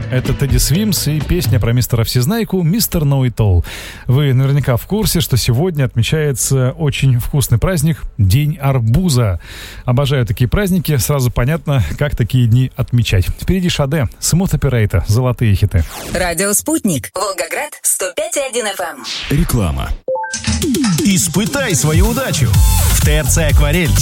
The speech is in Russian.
Это Тедди Свимс и песня про мистера Всезнайку «Мистер Know It All». Вы наверняка в курсе, что сегодня отмечается очень вкусный праздник – День арбуза. Обожаю такие праздники, сразу понятно, как такие дни отмечать. Впереди Шаде, Smooth Operator, золотые хиты. Радио «Спутник», Волгоград, 105,1 FM. Реклама. Испытай свою удачу. В ТРЦ «Акварель»